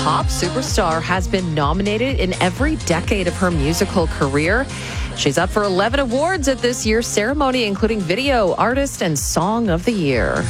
Pop superstar has been nominated in every decade of her musical career. She's up for 11 awards at this year's ceremony, including Video, Artist, and Song of the Year.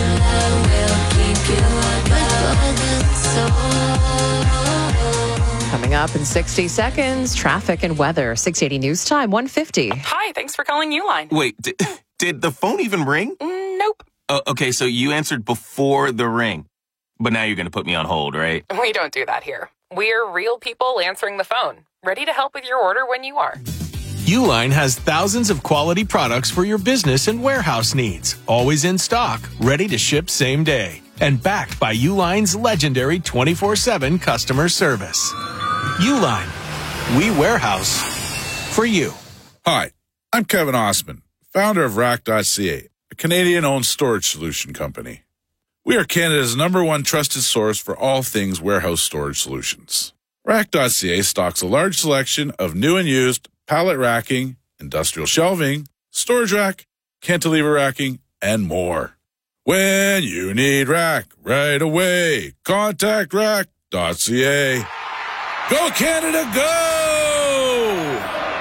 Coming up in 60 seconds, traffic and weather. 680 News Time, 1:50. Hi, thanks for calling Uline. Wait, did the phone even ring? Nope. Okay, so you answered before the ring. But now you're going to put me on hold, right? We don't do that here. We're real people answering the phone, ready to help with your order when you are. Uline has thousands of quality products for your business and warehouse needs. Always in stock, ready to ship same day. And backed by Uline's legendary 24/7 customer service. Uline. We warehouse for you. Hi, I'm Kevin Osman, founder of Rack.ca, a Canadian-owned storage solution company. We are Canada's #1 trusted source for all things warehouse storage solutions. Rack.ca stocks a large selection of new and used pallet racking, industrial shelving, storage rack, cantilever racking, and more. When you need rack right away, contact Rack.ca. Go Canada, go!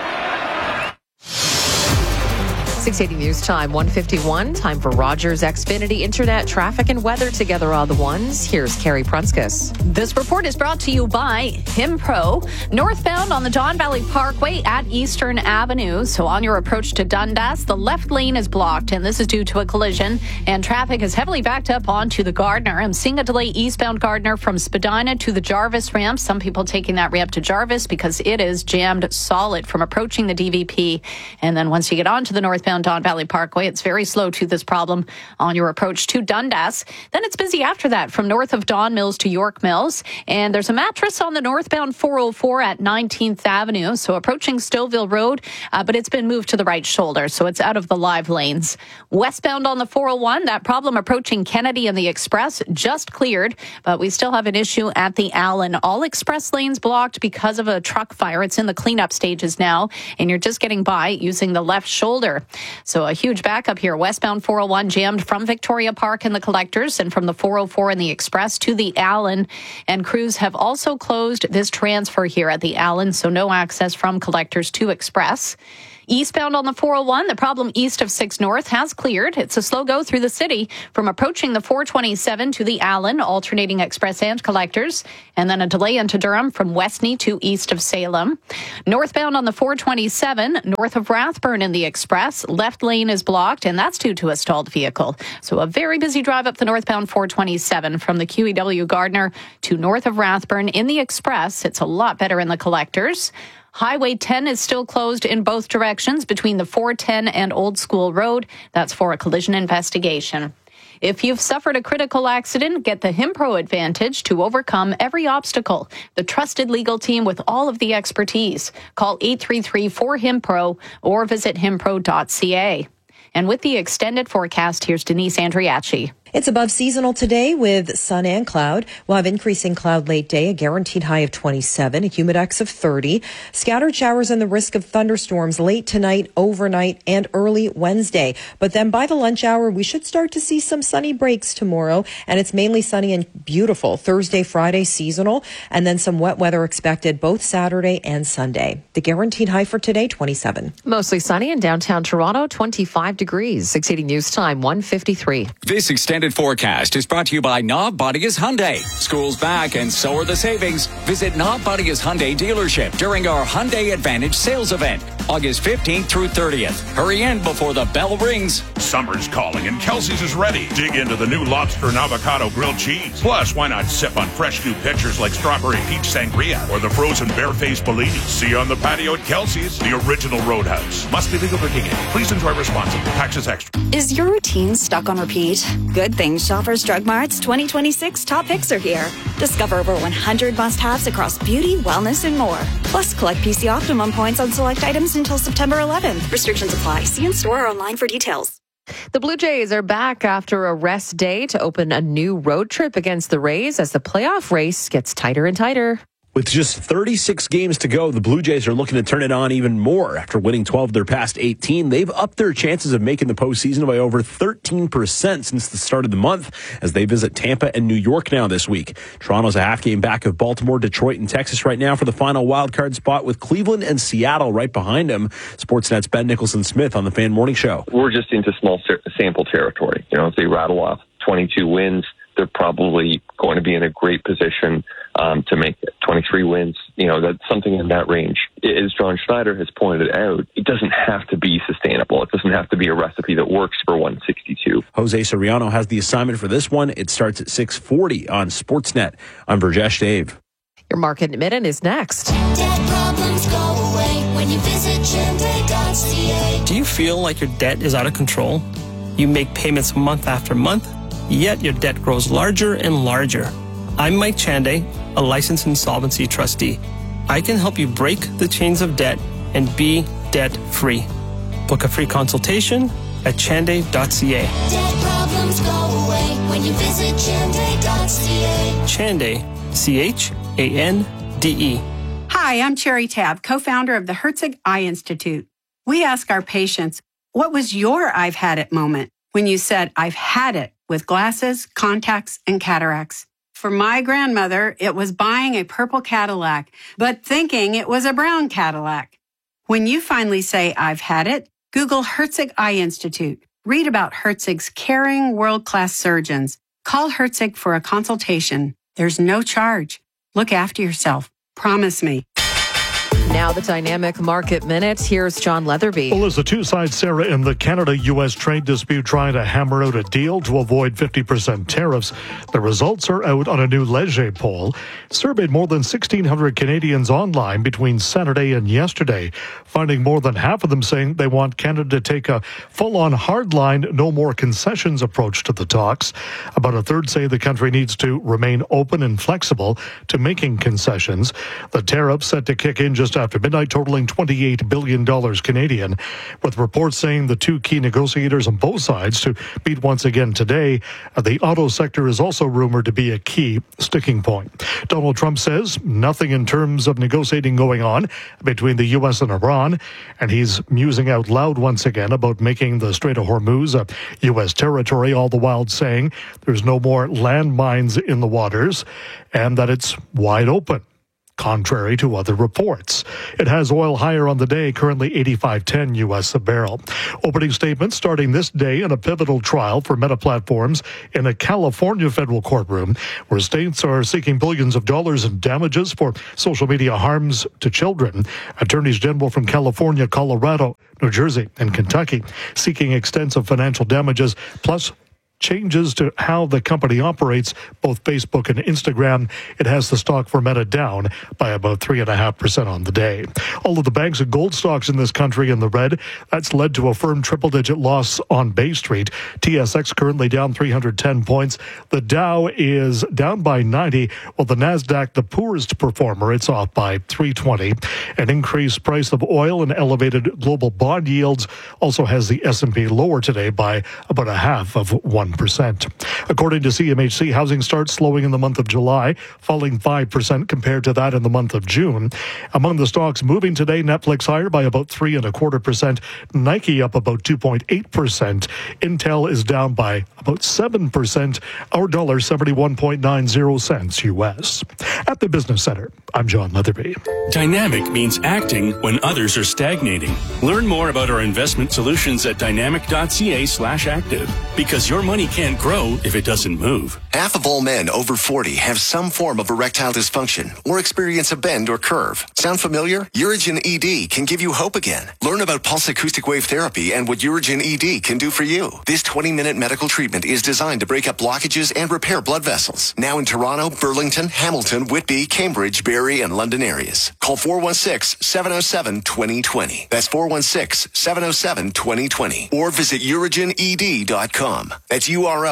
680 News Time, 1:51. Time for Rogers Xfinity Internet, traffic, and weather together all the ones. Here's Carrie Prunskis. This report is brought to you by Himpro. Northbound on the Don Valley Parkway at Eastern Avenue. So on your approach to Dundas, the left lane is blocked, and this is due to a collision. And traffic is heavily backed up onto the Gardner. I'm seeing a delay eastbound Gardner from Spadina to the Jarvis ramp. Some people taking that ramp to Jarvis because it is jammed solid from approaching the DVP. And then once you get onto the northbound Don Valley Parkway, it's very slow to this problem on your approach to Dundas. Then it's busy after that from north of Don Mills to York Mills. And there's a mattress on the northbound 404 at 19th Avenue. So approaching Stouffville Road, but it's been moved to the right shoulder. So it's out of the live lanes. Westbound on the 401, that problem approaching Kennedy and the Express just cleared, but we still have an issue at the Allen. All express lanes blocked because of a truck fire. It's in the cleanup stages now, and you're just getting by using the left shoulder. So a huge backup here. Westbound 401 jammed from Victoria Park and the Collectors, and from the 404 and the Express to the Allen. And crews have also closed this transfer here at the Allen, so no access from Collectors to Express. Eastbound on the 401, the problem east of 6 North has cleared. It's a slow go through the city from approaching the 427 to the Allen, alternating Express and Collectors, and then a delay into Durham from Westney to east of Salem. Northbound on the 427, north of Rathburn in the Express, left lane is blocked, and that's due to a stalled vehicle. So a very busy drive up the northbound 427 from the QEW Gardner to north of Rathburn in the Express. It's a lot better in the Collectors. Highway 10 is still closed in both directions between the 410 and Old School Road. That's for a collision investigation. If you've suffered a critical accident, get the Himpro Advantage to overcome every obstacle. The trusted legal team with all of the expertise. Call 833-4HIMPRO or visit himpro.ca. And with the extended forecast, here's Denise Andriachi. It's above seasonal today with sun and cloud. We'll have increasing cloud late day, a guaranteed high of 27, a humidex of 30. Scattered showers and the risk of thunderstorms late tonight, overnight, and early Wednesday. But then by the lunch hour, we should start to see some sunny breaks tomorrow. And it's mainly sunny and beautiful. Thursday, Friday, seasonal. And then some wet weather expected both Saturday and Sunday. The guaranteed high for today, 27. Mostly sunny in downtown Toronto, 25 degrees. 680 News Time, 1:53. This extended forecast is brought to you by Knob Bodias Hyundai. School's back and so are the savings. Visit Knob Bodias Hyundai dealership during our Hyundai Advantage sales event, August 15th through 30th. Hurry in before the bell rings. Summer's calling and Kelsey's is ready. Dig into the new lobster and avocado grilled cheese. Plus, why not sip on fresh new pitchers like strawberry peach sangria or the frozen barefaced Bellini? See you on the patio at Kelsey's, the original Roadhouse. Must be legal for Canadian. Please enjoy responsibly. Taxes extra. Is your routine stuck on repeat? Good things Shoppers Drug Mart's 2026 top picks are here. Discover over 100 must-haves across beauty, wellness, and more. Plus, collect PC Optimum points on select items until September 11th. Restrictions apply. See in store or online for details. The Blue Jays are back after a rest day to open a new road trip against the Rays as the playoff race gets tighter and tighter. With just 36 games to go, the Blue Jays are looking to turn it on even more. After winning 12 of their past 18, they've upped their chances of making the postseason by over 13% since the start of the month as they visit Tampa and New York now this week. Toronto's a half game back of Baltimore, Detroit, and Texas right now for the final wildcard spot, with Cleveland and Seattle right behind them. Sportsnet's Ben Nicholson-Smith on the Fan Morning Show. We're just into small sample territory. If they rattle off 22 wins, they're probably going to be in a great position to make it. 23 wins, that's something in that range. As John Schneider has pointed out, it doesn't have to be sustainable. It doesn't have to be a recipe that works for 162. Jose Soriano has the assignment for this one. It starts at 6:40 on Sportsnet. I'm Burjesh Dave. Your Market Minute is next. Debt problems go away when you visit Chende.ca. Do you feel like your debt is out of control? You make payments month after month, yet your debt grows larger and larger. I'm Mike Chande, a licensed insolvency trustee. I can help you break the chains of debt and be debt-free. Book a free consultation at chande.ca. Debt problems go away when you visit Chande.ca. Chande, C-H-A-N-D-E. Hi, I'm Cherry Tabb, co-founder of the Herzig Eye Institute. We ask our patients, what was your I've had it moment when you said, I've had it with glasses, contacts, and cataracts? For my grandmother, it was buying a purple Cadillac, but thinking it was a brown Cadillac. When you finally say, I've had it, Google Herzig Eye Institute. Read about Herzig's caring, world-class surgeons. Call Herzig for a consultation. There's no charge. Look after yourself. Promise me. Now the Dynamic Market Minute. Here's John Leatherby. Well, as the two sides, Sarah, in the Canada-U.S. trade dispute trying to hammer out a deal to avoid 50% tariffs, the results are out on a new Leger poll. Surveyed more than 1,600 Canadians online between Saturday and yesterday, finding more than half of them saying they want Canada to take a full-on hardline, no more concessions approach to the talks. About a third say the country needs to remain open and flexible to making concessions. The tariffs set to kick in just after midnight, totaling $28 billion Canadian, with reports saying the two key negotiators on both sides to meet once again today. The auto sector is also rumored to be a key sticking point. Donald Trump says nothing in terms of negotiating going on between the U.S. and Iran, and he's musing out loud once again about making the Strait of Hormuz a U.S. territory, all the while saying there's no more landmines in the waters and that it's wide open, contrary to other reports. It has oil higher on the day, currently $85.10 U.S. a barrel. Opening statements starting this day in a pivotal trial for Meta Platforms in a California federal courtroom, where states are seeking billions of dollars in damages for social media harms to children. Attorneys general from California, Colorado, New Jersey, and Kentucky seeking extensive financial damages, plus changes to how the company operates, both Facebook and Instagram. It has the stock for Meta down by about 3.5% on the day. All of the banks and gold stocks in this country in the red. That's led to a firm triple-digit loss on Bay Street. TSX currently down 310 points. The Dow is down by 90, while the NASDAQ, the poorest performer, it's off by 320. An increased price of oil and elevated global bond yields also has the S&P lower today by about 0.5%. According to CMHC, housing starts slowing in the month of July, falling 5% compared to that in the month of June. Among the stocks moving today, Netflix higher by about 3.25%, Nike up about 2.8%, Intel is down by about 7%, our dollar 71.90 cents U.S. At the Business Center, I'm John Leatherby. Dynamic means acting when others are stagnating. Learn more about our investment solutions at dynamic.ca/active, because your money can't grow if it doesn't move. Half of all men over 40 have some form of erectile dysfunction or experience a bend or curve. Sound familiar? Urigen ED can give you hope again. Learn about pulse acoustic wave therapy and what Urigen ED can do for you. This 20-minute medical treatment is designed to break up blockages and repair blood vessels. Now in Toronto, Burlington, Hamilton, Whitby, Cambridge, Barrie, and London areas. Call 416-707-2020. That's 416-707-2020. Or visit UrigenED.com. That's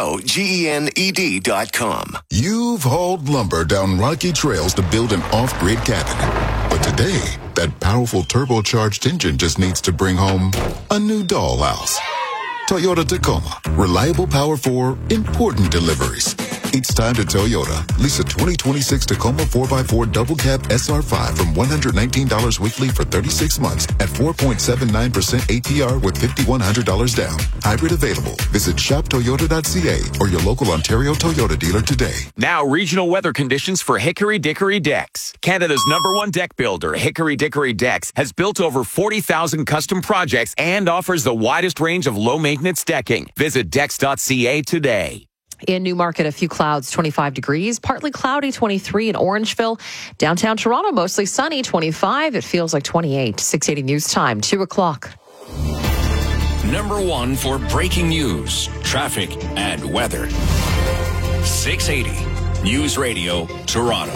UROGENED.com. You've hauled lumber down rocky trails to build an off-grid cabin. But today, that powerful turbocharged engine just needs to bring home a new dollhouse. Toyota Tacoma. Reliable power for important deliveries. It's time to Toyota. Lease a 2026 Tacoma 4x4 double cab SR5 from $119 weekly for 36 months at 4.79% APR with $5,100 down. Hybrid available. Visit shoptoyota.ca or your local Ontario Toyota dealer today. Now, regional weather conditions for Hickory Dickory Decks. Canada's #1 deck builder, Hickory Dickory Decks, has built over 40,000 custom projects and offers the widest range of low-maintenance decking. Visit decks.ca today. In Newmarket, a few clouds, 25 degrees, partly cloudy, 23 in Orangeville. Downtown Toronto, mostly sunny, 25. It feels like 28. 680 News Time, 2 o'clock. #1 for breaking news, traffic, and weather. 680 News Radio, Toronto.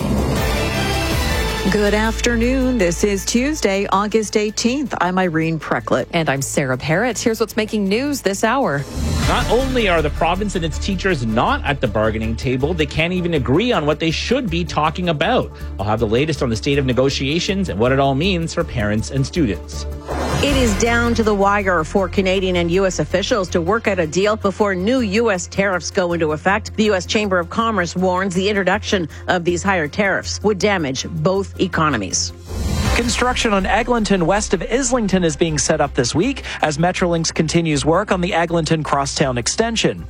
Good afternoon. This is Tuesday, August 18th. I'm Irene Precklett. And I'm Sarah Parrott. Here's what's making news this hour. Not only are the province and its teachers not at the bargaining table, they can't even agree on what they should be talking about. I'll have the latest on the state of negotiations and what it all means for parents and students. It is down to the wire for Canadian and U.S. officials to work out a deal before new U.S. tariffs go into effect. The U.S. Chamber of Commerce warns the introduction of these higher tariffs would damage both economies. Construction on Eglinton west of Islington is being set up this week as Metrolinx continues work on the Eglinton Crosstown extension.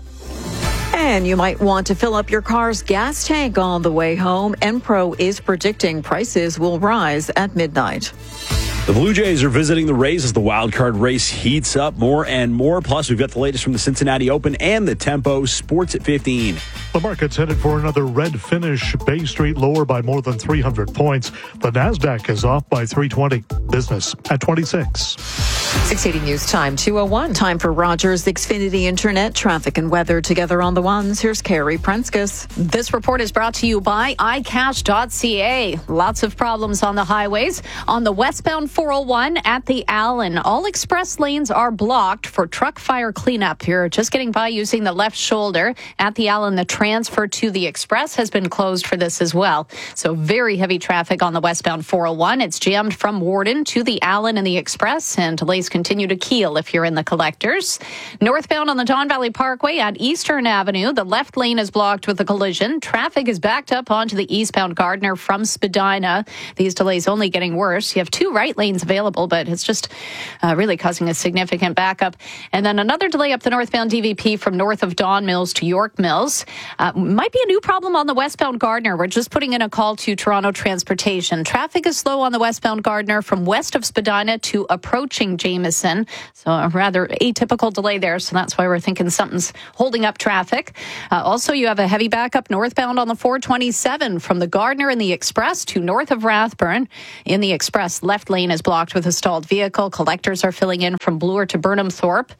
And you might want to fill up your car's gas tank on the way home. Enpro is predicting prices will rise at midnight. The Blue Jays are visiting the Rays as the wild card race heats up more and more. Plus, we've got the latest from the Cincinnati Open and the Tempo Sports at 15. The market's headed for another red finish. Bay Street lower by more than 300 points. The Nasdaq is off by 320. Business at 26. 680 News Time, 2:01. Time for Rogers Xfinity Internet traffic and weather together on the ones. Here's Carrie Prenskus. This report is brought to you by iCash.ca. Lots of problems on the highways. On the westbound 401 at the Allen, all express lanes are blocked for truck fire cleanup. You're just getting by using the left shoulder. At the Allen, the transfer to the express has been closed for this as well. So very heavy traffic on the westbound 401. It's jammed from Warden to the Allen and the express, and delays continue to keel if you're in the collectors. Northbound on the Don Valley Parkway at Eastern Avenue, the left lane is blocked with a collision. Traffic is backed up onto the eastbound Gardner from Spadina. These delays only getting worse. You have two right lanes available, but it's just really causing a significant backup. And then another delay up the northbound DVP from north of Don Mills to York Mills. Might be a new problem on the westbound Gardner. We're just putting in a call to Toronto Transportation. Traffic is slow on the westbound Gardner from west of Spadina to approaching Jameson. So a rather atypical delay there. So that's why we're thinking something's holding up traffic. Also, you have a heavy backup northbound on the 427 from the Gardner and the Express to north of Rathburn. In the Express, left lane is blocked with a stalled vehicle. Collectors are filling in from Bloor to Burnham Thorpe.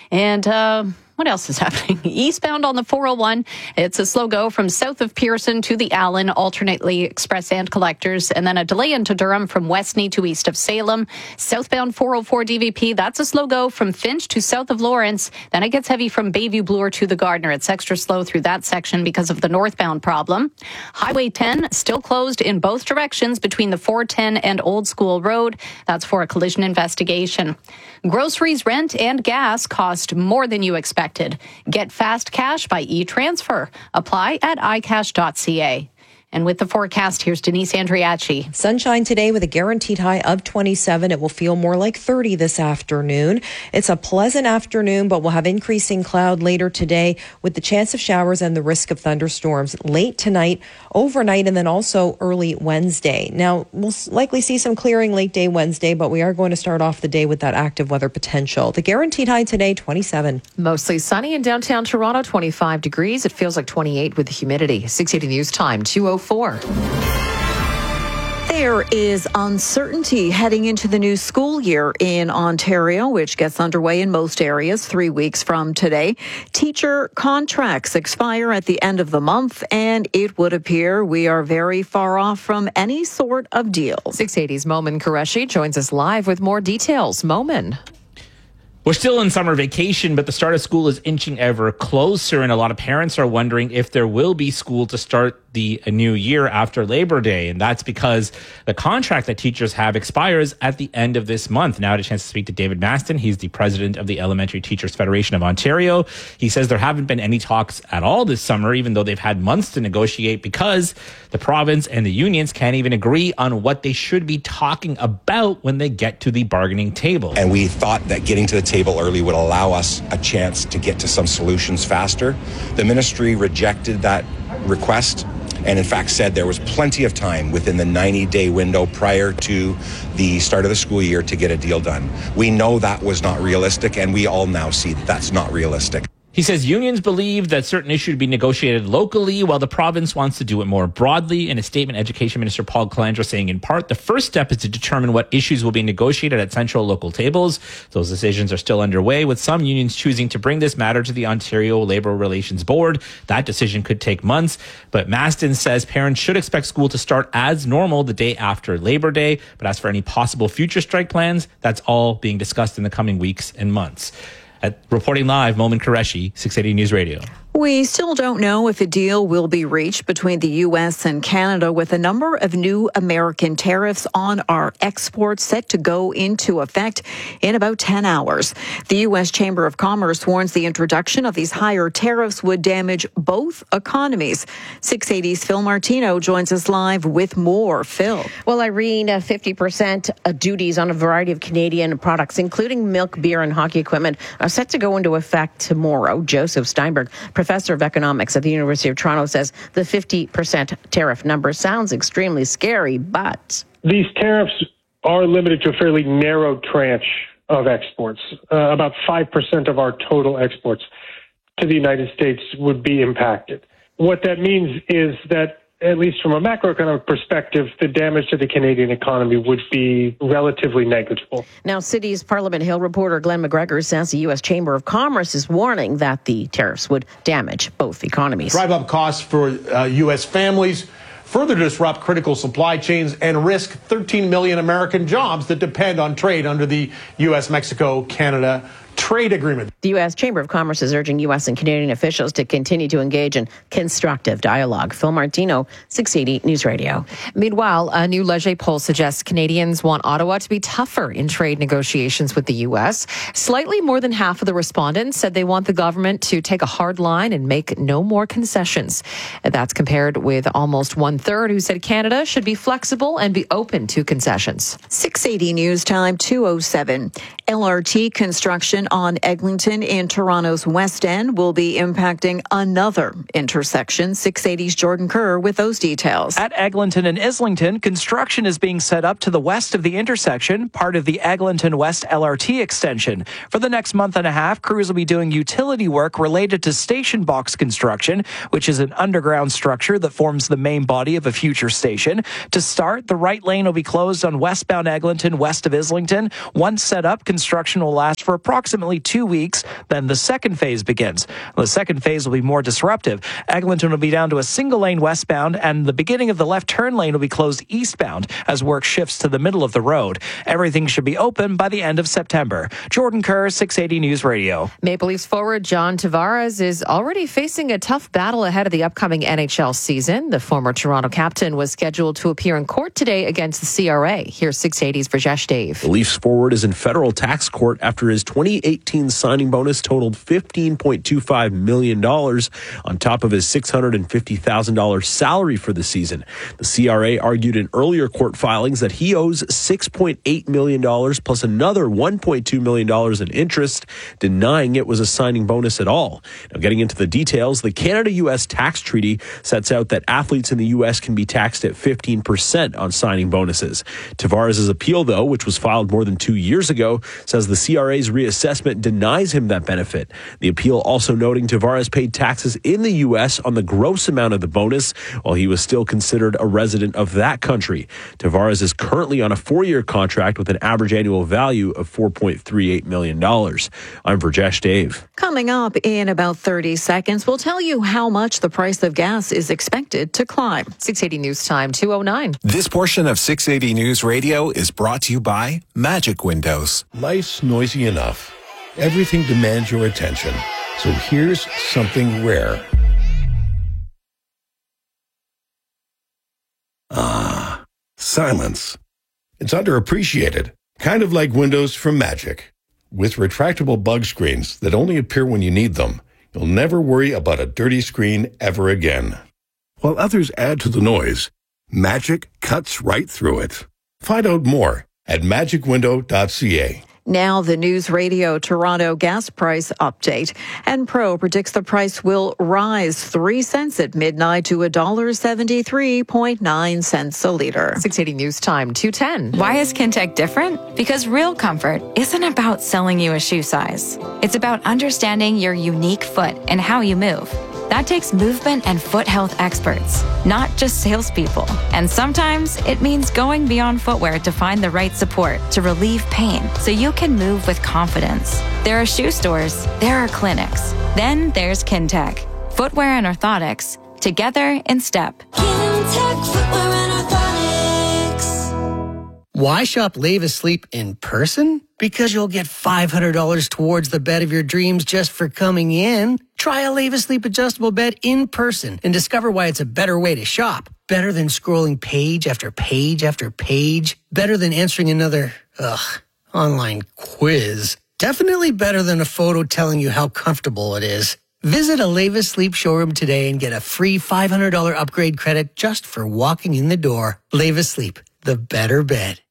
And what else is happening? Eastbound on the 401, it's a slow go from south of Pearson to the Allen, alternately express and collectors, and then a delay into Durham from Westney to east of Salem. Southbound 404 DVP, that's a slow go from Finch to south of Lawrence. Then it gets heavy from Bayview Bloor to the Gardner. It's extra slow through that section because of the northbound problem. Highway 10 still closed in both directions between the 410 and Old School Road. That's for a collision investigation. Groceries, rent, and gas cost more than you expected. Get fast cash by e-transfer. Apply at iCash.ca. And with the forecast, here's Denise Andriachi. Sunshine today with a guaranteed high of 27. It will feel more like 30 this afternoon. It's a pleasant afternoon, but we'll have increasing cloud later today with the chance of showers and the risk of thunderstorms late tonight, overnight, and then also early Wednesday. Now, we'll likely see some clearing late day Wednesday, but we are going to start off the day with that active weather potential. The guaranteed high today, 27. Mostly sunny in downtown Toronto, 25 degrees. It feels like 28 with the humidity. 680 News Time, 2:04. There is uncertainty heading into the new school year in Ontario, which gets underway in most areas 3 weeks from today. Teacher contracts expire at the end of the month, and it would appear we are very far off from any sort of deal. 680's Momin Qureshi joins us live with more details. Momin. We're still in summer vacation, but the start of school is inching ever closer, and a lot of parents are wondering if there will be school to start the new year after Labor Day. And that's because the contract that teachers have expires at the end of this month. Now I had a chance to speak to David Maston. He's the president of the Elementary Teachers Federation of Ontario. He says there haven't been any talks at all this summer, even though they've had months to negotiate, because the province and the unions can't even agree on what they should be talking about when they get to the bargaining table. And we thought that getting to the table early would allow us a chance to get to some solutions faster. The ministry rejected that request and in fact said there was plenty of time within the 90-day window prior to the start of the school year to get a deal done. We know that was not realistic, and we all now see that that's not realistic. He says unions believe that certain issues should be negotiated locally, while the province wants to do it more broadly. In a statement, Education Minister Paul Calandra saying, in part, the first step is to determine what issues will be negotiated at central local tables. Those decisions are still underway, with some unions choosing to bring this matter to the Ontario Labour Relations Board. That decision could take months, but Maston says parents should expect school to start as normal the day after Labor Day. But as for any possible future strike plans, that's all being discussed in the coming weeks and months. Reporting live, Momin Qureshi, 680 News Radio. We still don't know if a deal will be reached between the U.S. and Canada, with a number of new American tariffs on our exports set to go into effect in about 10 hours. The U.S. Chamber of Commerce warns the introduction of these higher tariffs would damage both economies. 680's Phil Martino joins us live with more. Phil. Well, Irene, 50% duties on a variety of Canadian products, including milk, beer, and hockey equipment, are set to go into effect tomorrow. Joseph Steinberg, professor of economics at the University of Toronto, says the 50% tariff number sounds extremely scary, but these tariffs are limited to a fairly narrow tranche of exports. About 5% of our total exports to the United States would be impacted. What that means is that, at least from a macroeconomic perspective, the damage to the Canadian economy would be relatively negligible. Now, City's Parliament Hill reporter Glenn McGregor says the U.S. Chamber of Commerce is warning that the tariffs would damage both economies. Drive up costs for U.S. families, further disrupt critical supply chains, and risk 13 million American jobs that depend on trade under the U.S.-Mexico-Canada trade agreement. The U.S. Chamber of Commerce is urging U.S. and Canadian officials to continue to engage in constructive dialogue. Phil Martino, 680 News Radio. Meanwhile, a new Leger poll suggests Canadians want Ottawa to be tougher in trade negotiations with the U.S. Slightly more than half of the respondents said they want the government to take a hard line and make no more concessions. That's compared with almost one-third who said Canada should be flexible and be open to concessions. 680 News Time, 2:07. LRT construction on Eglinton in Toronto's West End will be impacting another intersection. 680's Jordan Kerr with those details. At Eglinton and Islington, construction is being set up to the west of the intersection, part of the Eglinton West LRT extension. For the next month and a half, crews will be doing utility work related to station box construction, which is an underground structure that forms the main body of a future station. To start, the right lane will be closed on westbound Eglinton west of Islington. Once set up, construction will last for approximately 2 weeks. Then the second phase begins. The second phase will be more disruptive. Eglinton will be down to a single lane westbound, and the beginning of the left turn lane will be closed eastbound as work shifts to the middle of the road. Everything should be open by the end of September. Jordan Kerr, 680 News Radio. Maple Leafs forward John Tavares is already facing a tough battle ahead of the upcoming NHL season. The former Toronto captain was scheduled to appear in court today against the CRA. Here's 680's Vrajesh Dave. The Leafs forward is in federal tax court after his 2018 signing bonus totaled $15.25 million on top of his $650,000 salary for the season. The CRA argued in earlier court filings that he owes $6.8 million plus another $1.2 million in interest, denying it was a signing bonus at all. Now, getting into the details, the Canada-U.S. tax treaty sets out that athletes in the U.S. can be taxed at 15% on signing bonuses. Tavares' appeal, though, which was filed more than 2 years ago, says the CRA's reassessment denies him that benefit. The appeal also noting Tavares paid taxes in the U.S. on the gross amount of the bonus while he was still considered a resident of that country. Tavares is currently on a 4-year contract with an average annual value of $4.38 million. I'm Vrajesh Dave. Coming up in about 30 seconds, we'll tell you how much the price of gas is expected to climb. 680 News Time, 2:09. This portion of 680 News Radio is brought to you by Magic Windows. Life's noisy enough. Everything demands your attention. So here's something rare. Ah, silence. It's underappreciated, kind of like windows from Magic. With retractable bug screens that only appear when you need them, you'll never worry about a dirty screen ever again. While others add to the noise, Magic cuts right through it. Find out more at magicwindow.ca. Now the News Radio Toronto gas price update. Enpro predicts the price will rise 3 cents at midnight to $1.73.9 a liter. 680 News Time, 2:10. Why is Kintec different? Because real comfort isn't about selling you a shoe size. It's about understanding your unique foot and how you move. That takes movement and foot health experts, not just salespeople. And sometimes it means going beyond footwear to find the right support to relieve pain so you can move with confidence. There are shoe stores, there are clinics. Then there's Kintec. Footwear and orthotics, together in step. Kintec Footwear and Orthotics. Why shop Lavis Sleep in person? Because you'll get $500 towards the bed of your dreams just for coming in. Try a Lavis Sleep adjustable bed in person and discover why it's a better way to shop. Better than scrolling page after page after page. Better than answering another, online quiz. Definitely better than a photo telling you how comfortable it is. Visit a Lavis Sleep showroom today and get a free $500 upgrade credit just for walking in the door. Lavis Sleep, the better bed.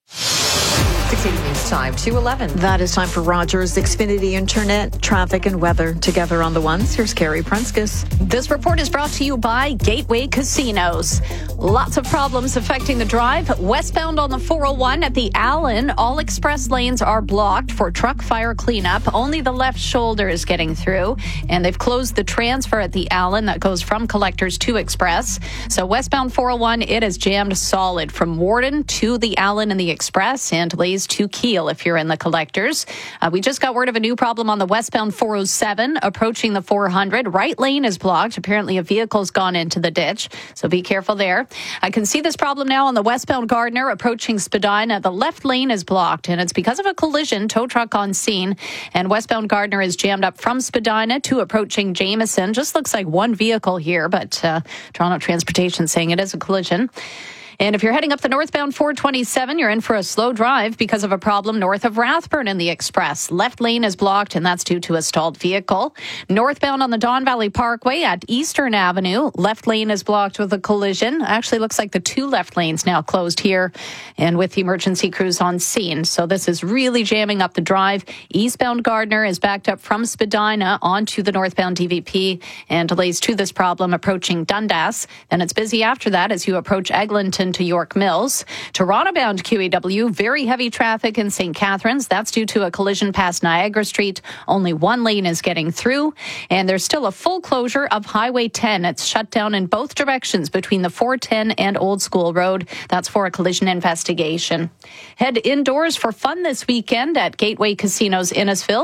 680 News Time, 2:11. That is time for Rogers Xfinity Internet, traffic and weather together on the ones. Here's Carrie Prunskis. This report is brought to you by Gateway Casinos. Lots of problems affecting the drive. Westbound on the 401 at the Allen, all express lanes are blocked for truck fire cleanup. Only the left shoulder is getting through. And they've closed the transfer at the Allen that goes from Collectors to Express. So westbound 401, it is jammed solid from Warden to the Allen and the Express and lays to Kiel if you're in the Collectors. We just got word of a new problem on the westbound 407 approaching the 400. Right lane is blocked. Apparently a vehicle's gone into the ditch, so be careful there. I can see this problem now on the westbound Gardner approaching Spadina. The left lane is blocked, and it's because of a collision. Tow truck on scene, and westbound Gardner is jammed up from Spadina to approaching Jameson. Just looks like one vehicle here, but Toronto Transportation saying it is a collision. And if you're heading up the northbound 427, you're in for a slow drive because of a problem north of Rathburn in the Express. Left lane is blocked, and that's due to a stalled vehicle. Northbound on the Don Valley Parkway at Eastern Avenue, left lane is blocked with a collision. Actually looks like the two left lanes now closed here, and with the emergency crews on scene. So this is really jamming up the drive. Eastbound Gardner is backed up from Spadina onto the northbound DVP, and delays to this problem approaching Dundas. Then it's busy after that as you approach Eglinton to York Mills. Toronto-bound QEW, very heavy traffic in St. Catharines. That's due to a collision past Niagara Street. Only one lane is getting through. And there's still a full closure of Highway 10. It's shut down in both directions between the 410 and Old School Road. That's for a collision investigation. Head indoors for fun this weekend at Gateway Casinos Innisfil.